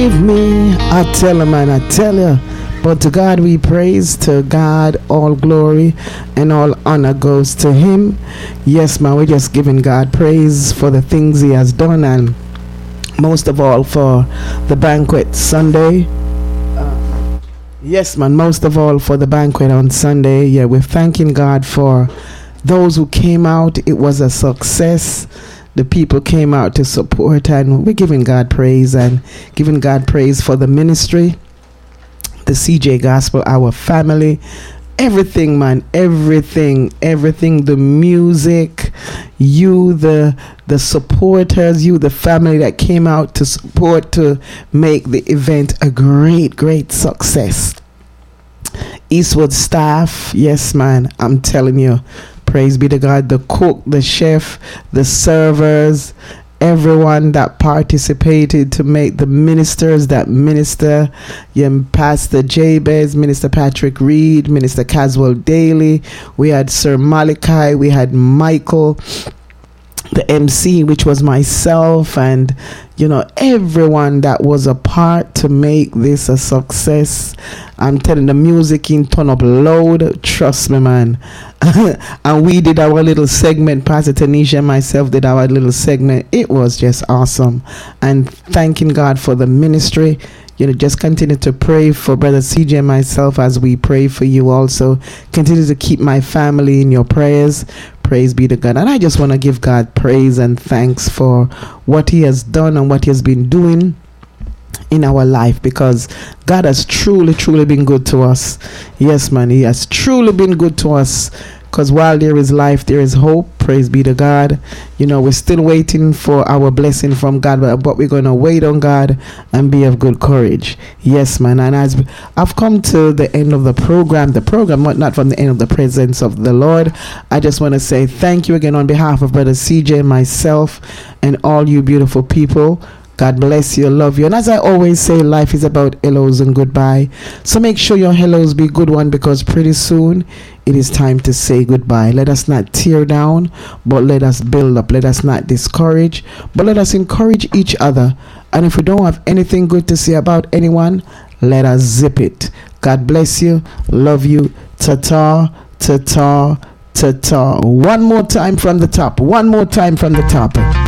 leave me. I tell him and I tell you. But to God we praise, to God all glory and all honor goes to him. Yes, man, we're just giving God praise for the things he has done, and most of all for the banquet Sunday. Yes, man, most of all for the banquet on Sunday. Yeah, we're thanking God for those who came out. It was a success. The people came out to support, and we're giving God praise and giving God praise for the ministry, the CJ Gospel, our family, everything, man, everything, the music, you, the supporters, you, the family that came out to support, to make the event a great success. Eastwood staff, yes, man, I'm telling you, praise be to God, the cook, the chef, the servers, everyone that participated to make the ministers that minister, Pastor Jabez, Minister Patrick Reed, Minister Caswell Daly, we had Sir Malachi, we had Michael, the MC, which was myself, and everyone that was a part to make this a success. I'm telling, the music in turn up loud, trust me, man. And we did our little segment, Pastor Tanisha and myself did our little segment. It was just awesome. And thanking God for the ministry. Just continue to pray for Brother CJ and myself as we pray for you also. Continue to keep my family in your prayers. Praise be to God. And I just want to give God praise and thanks for what he has done and what he has been doing in our life, because God has truly been good to us. Yes, man, he has truly been good to us, because while there is life, there is hope. Praise be to God. We're still waiting for our blessing from God, but we're going to wait on God and be of good courage. Yes, man. And as I've come to the end of the program, not from the end of the presence of the Lord, I just want to say thank you again on behalf of Brother CJ, myself, and all you beautiful people. God bless you, love you. And as I always say, life is about hellos and goodbye. So make sure your hellos be good one, because pretty soon it is time to say goodbye. Let us not tear down, but let us build up. Let us not discourage, but let us encourage each other. And if we don't have anything good to say about anyone, let us zip it. God bless you, love you. Ta-ta, ta-ta, ta-ta. One more time from the top.